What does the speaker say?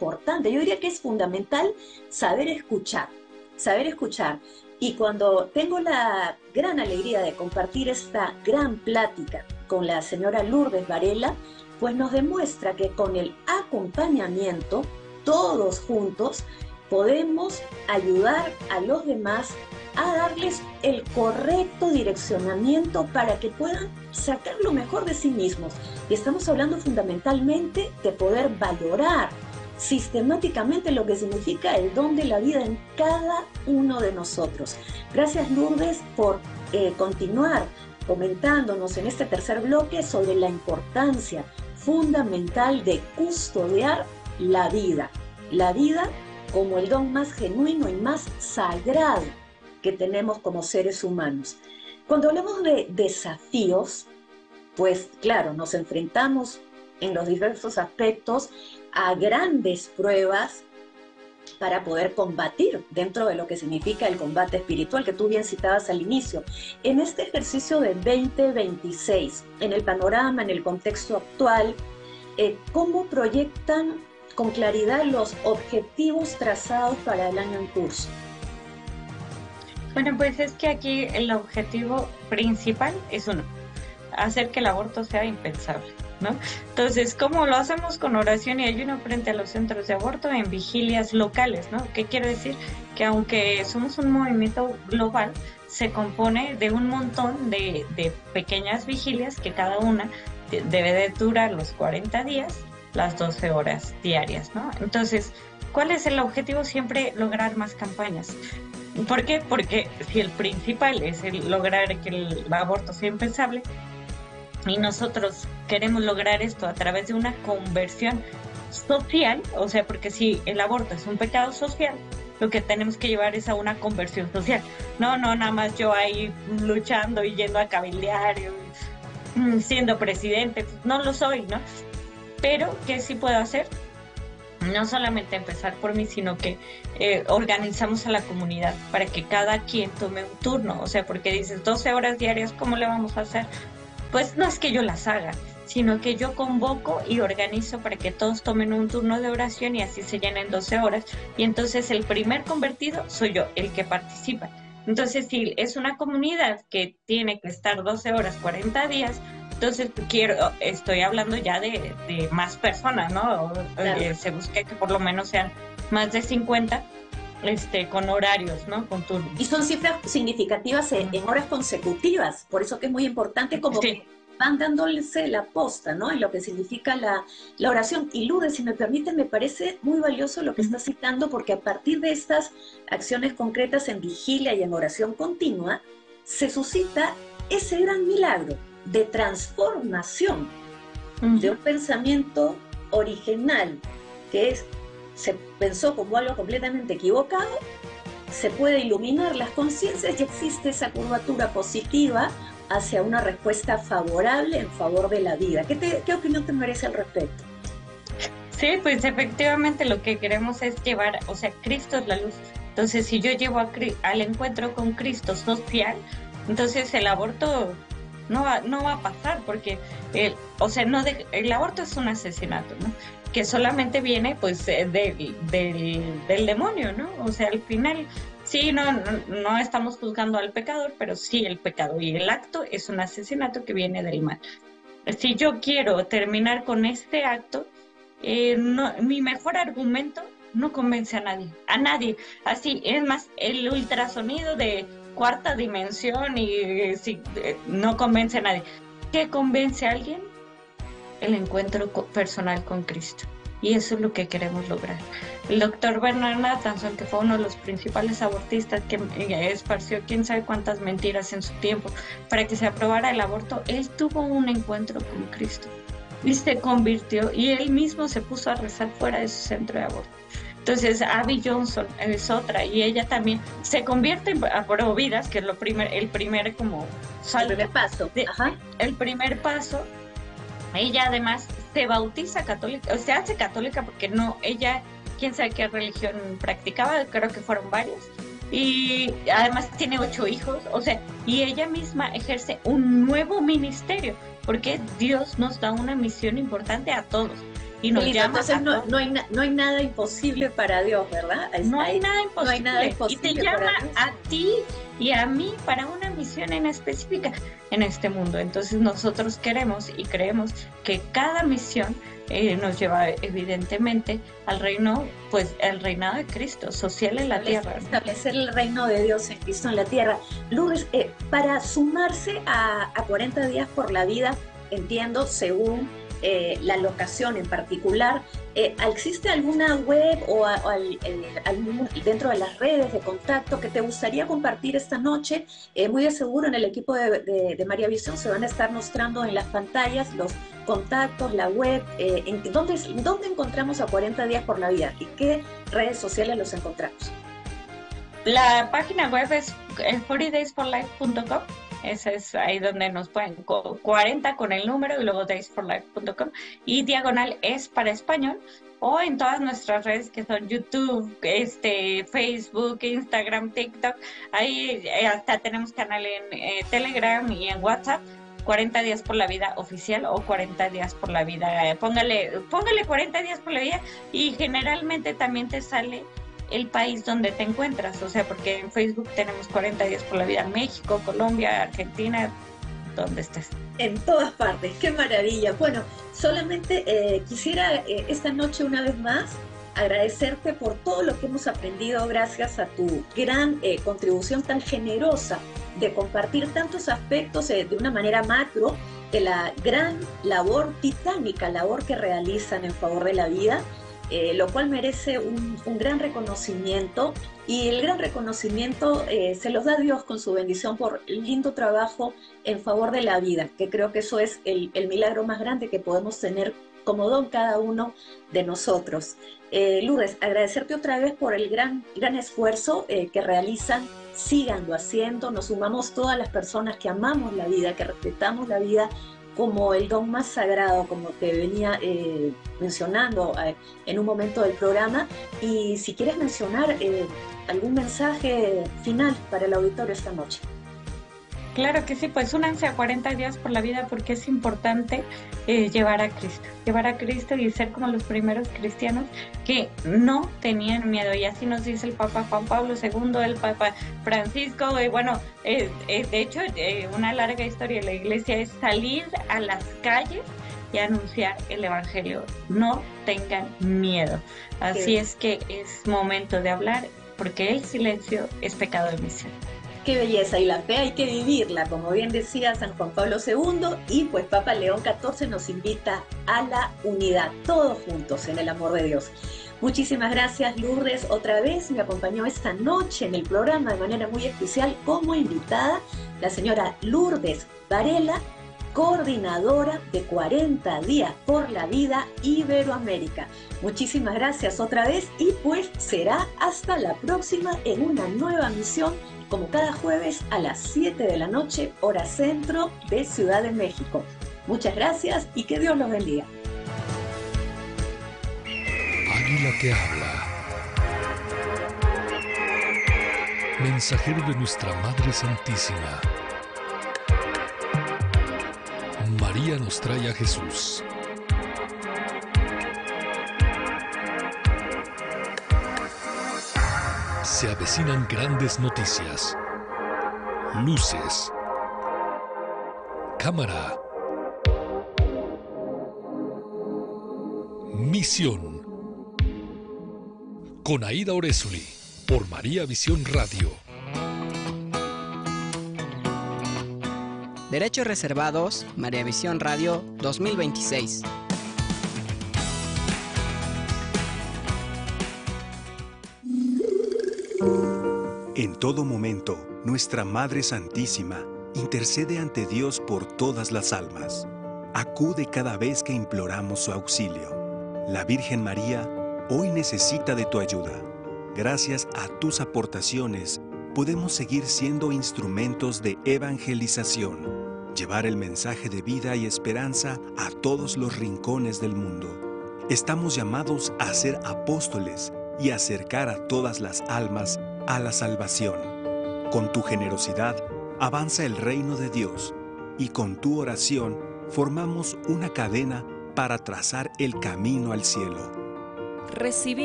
importante, yo diría que es fundamental saber escuchar, saber escuchar. Y cuando tengo la gran alegría de compartir esta gran plática con la señora Lourdes Varela, pues nos demuestra que con el acompañamiento, todos juntos, podemos ayudar a los demás a darles el correcto direccionamiento para que puedan sacar lo mejor de sí mismos. Y estamos hablando fundamentalmente de poder valorar sistemáticamente lo que significa el don de la vida en cada uno de nosotros. Gracias, Lourdes, por continuar comentándonos en este tercer bloque sobre la importancia fundamental de custodiar la vida como el don más genuino y más sagrado que tenemos como seres humanos. Cuando hablamos de desafíos, pues claro, nos enfrentamos en los diversos aspectos a grandes pruebas para poder combatir dentro de lo que significa el combate espiritual que tú bien citabas al inicio. En este ejercicio de 2026, en el panorama, en el contexto actual, ¿cómo proyectan con claridad los objetivos trazados para el año en curso? Bueno, pues es que aquí el objetivo principal es uno, hacer que el aborto sea impensable, ¿no? Entonces, ¿cómo lo hacemos? Con oración y ayuno frente a los centros de aborto en vigilias locales, ¿no? ¿Qué quiere decir? Que aunque somos un movimiento global, se compone de un montón de pequeñas vigilias que cada una debe de durar los 40 días, las 12 horas diarias, ¿no? Entonces, ¿cuál es el objetivo? Siempre lograr más campañas. ¿Por qué? Porque si el principal es el lograr que el aborto sea impensable y nosotros queremos lograr esto a través de una conversión social, o sea, porque si el aborto es un pecado social, lo que tenemos que llevar es a una conversión social. No nada más yo ahí luchando y yendo a cabildear, siendo presidente, no lo soy, ¿no? Pero, ¿qué sí puedo hacer? No solamente empezar por mí, sino que organizamos a la comunidad para que cada quien tome un turno. O sea, porque dices 12 horas diarias, ¿cómo le vamos a hacer? Pues no es que yo las haga, sino que yo convoco y organizo para que todos tomen un turno de oración y así se llenen 12 horas. Y entonces el primer convertido soy yo, el que participa. Entonces, si es una comunidad que tiene que estar 12 horas, 40 días, entonces estoy hablando ya de más personas, ¿no? Claro. Se busca que por lo menos sean más de 50, con horarios, ¿no? Con turnos. Y son cifras significativas en horas consecutivas, por eso que es muy importante como Sí. que van dándose la posta, ¿no? En lo que significa la oración. Y Lourdes, si me permite, me parece muy valioso lo que estás citando, porque a partir de estas acciones concretas en vigilia y en oración continua, se suscita ese gran milagro de transformación de un pensamiento original que se pensó como algo completamente equivocado, se puede iluminar las conciencias y existe esa curvatura positiva hacia una respuesta favorable en favor de la vida. ¿Qué opinión te merece al respecto? Sí, pues efectivamente lo que queremos es llevar, o sea, Cristo es la luz. Entonces, si yo llevo al encuentro con Cristo social, entonces el aborto no va a pasar, porque el aborto es un asesinato, ¿no? Que solamente viene pues del demonio, ¿no? O sea, al final sí, no estamos juzgando al pecador, pero sí el pecado y el acto es un asesinato que viene del mal. Si yo quiero terminar con este acto, mi mejor argumento no convence a nadie. Así, es más, el ultrasonido de cuarta dimensión no convence a nadie. ¿Qué convence a alguien? El encuentro personal con Cristo. Y eso es lo que queremos lograr. El doctor Bernard Nathanson, que fue uno de los principales abortistas que esparció quién sabe cuántas mentiras en su tiempo para que se aprobara el aborto, él tuvo un encuentro con Cristo y se convirtió, y él mismo se puso a rezar fuera de su centro de aborto. Entonces Abby Johnson es otra, y ella también se convierte en Providas, que es el primer como salto, El primer paso. Ajá. el primer paso. Ella además se bautiza católica, o se hace católica porque ella, quién sabe qué religión practicaba, creo que fueron varias, y además tiene 8 hijos, o sea, y ella misma ejerce un nuevo ministerio, porque Dios nos da una misión importante a todos. y Qué nos lindo. llama Entonces a todos. No hay nada imposible para Dios, ¿verdad? No hay nada No hay nada imposible. Y te imposible para llama Dios. a ti y a mí para una misión en específica en este mundo. Entonces nosotros queremos y creemos que cada misión nos lleva evidentemente al reino, pues el reinado de Cristo, social en la tierra, ¿no? Establecer el reino de Dios en Cristo en la tierra. Lourdes, para sumarse a 40 días por la vida, entiendo, según la locación en particular, ¿existe alguna web o dentro de las redes de contacto que te gustaría compartir esta noche? Muy de seguro en el equipo de María Visión se van a estar mostrando en las pantallas los contactos, la web, ¿dónde encontramos a 40 días por la vida y qué redes sociales los encontramos? La página web es 40daysforlife.com. Ese es ahí donde nos pueden, 40 con el número y luego daysforlife.com, y diagonal es para español, o en todas nuestras redes que son YouTube, Facebook, Instagram, TikTok. Ahí hasta tenemos canal en Telegram y en WhatsApp. 40 días por la vida oficial o 40 días por la vida, póngale 40 días por la vida, y generalmente también te sale el país donde te encuentras, o sea, porque en Facebook tenemos 40 días por la vida, México, Colombia, Argentina, donde estés. En todas partes, qué maravilla. Bueno, solamente quisiera esta noche una vez más agradecerte por todo lo que hemos aprendido gracias a tu gran contribución tan generosa de compartir tantos aspectos de una manera macro de la gran labor, titánica labor que realizan en favor de la vida. Lo cual merece un gran reconocimiento, y el gran reconocimiento se los da Dios con su bendición por el lindo trabajo en favor de la vida, que creo que eso es el milagro más grande que podemos tener como don cada uno de nosotros. Lourdes, agradecerte otra vez por el gran esfuerzo que realizan. Síganlo haciendo, nos sumamos todas las personas que amamos la vida, que respetamos la vida como el don más sagrado, como te venía mencionando en un momento del programa. Y si quieres mencionar algún mensaje final para el auditorio esta noche. Claro que sí, pues únanse a 40 días por la vida, porque es importante llevar a Cristo y ser como los primeros cristianos que no tenían miedo. Y así nos dice el Papa Juan Pablo II, el Papa Francisco, y bueno, de hecho, una larga historia de la Iglesia es salir a las calles y anunciar el Evangelio. No tengan miedo. Así es que es momento de hablar, porque el silencio es pecado de omisión. Qué belleza, y la fe hay que vivirla, como bien decía San Juan Pablo II, y pues Papa León XIV nos invita a la unidad, todos juntos en el amor de Dios. Muchísimas gracias, Lourdes. Otra vez me acompañó esta noche en el programa de manera muy especial como invitada la señora Lourdes Varela, coordinadora de 40 días por la vida Iberoamérica. Muchísimas gracias otra vez, y pues será hasta la próxima en una nueva misión, como cada jueves a las 7 de la noche, hora centro de Ciudad de México. Muchas gracias y que Dios los bendiga. Águila que habla. Mensajero de nuestra Madre Santísima. María nos trae a Jesús. Se avecinan grandes noticias. Luces. Cámara. Misión. Con Aida Orezuli, por María Visión Radio. Derechos reservados, María Visión Radio 2026. En todo momento, nuestra Madre Santísima intercede ante Dios por todas las almas. Acude cada vez que imploramos su auxilio. La Virgen María hoy necesita de tu ayuda. Gracias a tus aportaciones, podemos seguir siendo instrumentos de evangelización, llevar el mensaje de vida y esperanza a todos los rincones del mundo. Estamos llamados a ser apóstoles y acercar a todas las almas a la salvación. Con tu generosidad avanza el reino de Dios, y con tu oración formamos una cadena para trazar el camino al cielo. Recibir